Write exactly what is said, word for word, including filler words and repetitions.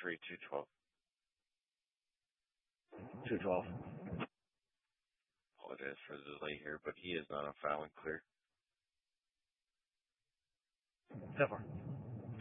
three two twelve. two twelve. Apologize for the delay here, but he is not on file and clear. ten four.